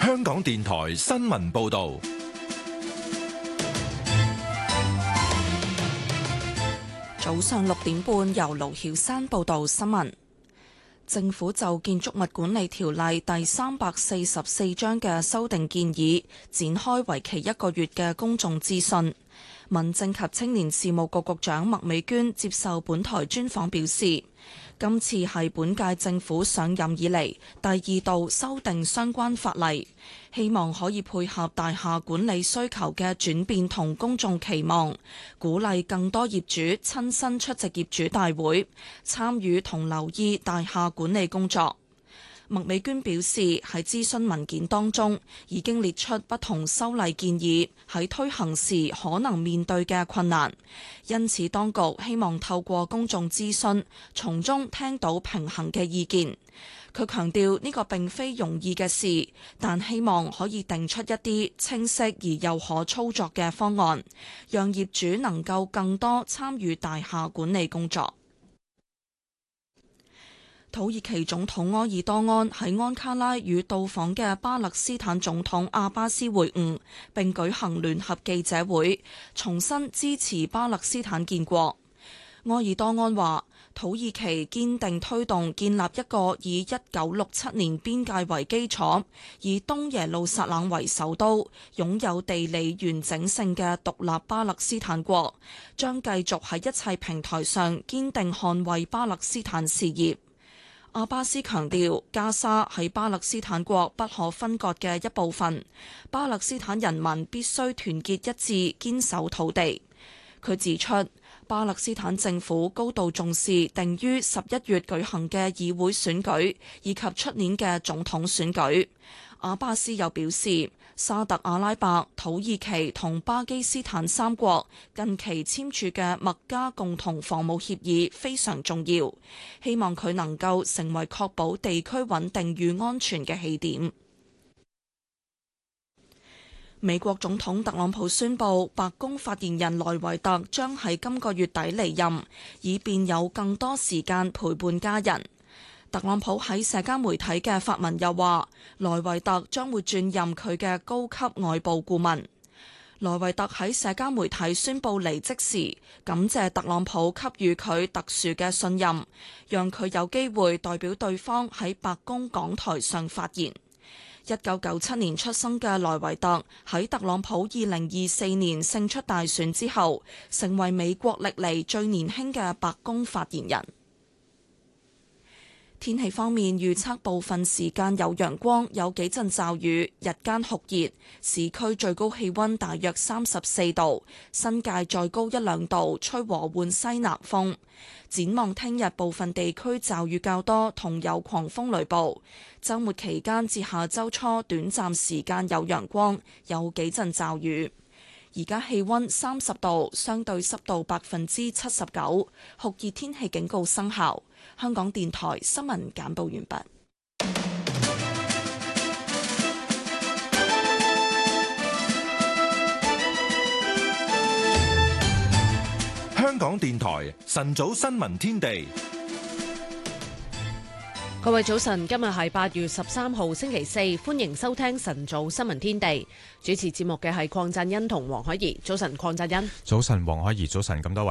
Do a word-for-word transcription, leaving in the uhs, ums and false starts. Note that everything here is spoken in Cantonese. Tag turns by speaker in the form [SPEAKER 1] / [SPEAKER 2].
[SPEAKER 1] 香港電台新聞報道。
[SPEAKER 2] 早上六點半，由盧曉山報道新聞。政府就建築物管理條例第三百四十四章嘅修訂建議，展開為期一個月嘅公眾諮詢。民政及青年事務局局長麥美娟接受本台專訪表示，今次係本屆政府上任以嚟第二度修訂相關法例，希望可以配合大廈管理需求嘅轉變同公眾期望，鼓勵更多業主親身出席業主大會，參與同留意大廈管理工作。麥美娟表示，喺諮詢文件當中已經列出不同修例建議喺推行時可能面對嘅困難，因此當局希望透過公眾諮詢，從中聽到平衡嘅意見。佢強調呢個並非容易嘅事，但希望可以定出一啲清晰而又可操作嘅方案，讓業主能夠更多參與大廈管理工作。土耳其總統埃爾多安喺安卡拉與到訪嘅巴勒斯坦總統阿巴斯會晤，並舉行聯合記者會，重申支持巴勒斯坦建國。埃爾多安話，土耳其堅定推動建立一個以一九六七年邊界為基礎，以東耶路撒冷為首都，擁有地理完整性嘅獨立巴勒斯坦國，將繼續喺一切平台上堅定捍衛巴勒斯坦事業。阿巴斯強調，加沙係巴勒斯坦國不可分割嘅一部分，巴勒斯坦人民必須團結一致，堅守土地。佢指出，巴勒斯坦政府高度重視定於十一月舉行嘅議會選舉，以及出年嘅總統選舉。阿巴斯又表示，沙特阿拉伯、土耳其同巴基斯坦三國近期簽署嘅麥加共同防務協議非常重要，希望佢能夠成為確保地區穩定與安全嘅起點。美國總統特朗普宣布，白宮發言人萊維特將喺今個月底離任，以便有更多時間陪伴家人。特朗普喺社交媒體嘅發文又話，萊維特將會轉任佢嘅高級外部顧問。萊維特喺社交媒體宣布離職時，感謝特朗普給予佢特殊嘅信任，讓佢有機會代表對方喺白宮講台上發言。一九九七年出生嘅萊維特喺特朗普二零二四年勝出大選之後，成為美國歷嚟最年輕嘅白宮發言人。天氣方面，預測部分時間有陽光，有幾陣驟雨，日間酷熱，市區最高氣溫大約三十四度，新界再高一兩度，吹和緩西南風。展望聽日部分地區驟雨較多，同有狂風雷暴。週末期間至下週初短暫時間有陽光，有幾陣驟雨。而家氣溫三十度，相對濕度百分之七十九，酷熱天氣警告生效。香港電台新聞簡報完畢。
[SPEAKER 1] 香港電台晨早新聞天地。
[SPEAKER 3] 各位早晨，今日係八月十三號星期四，歡迎收聽晨早新聞天地。主持節目嘅係鄺振恩同黃海怡。早晨，鄺振恩。
[SPEAKER 4] 早晨，黃海怡。早晨，咁多位。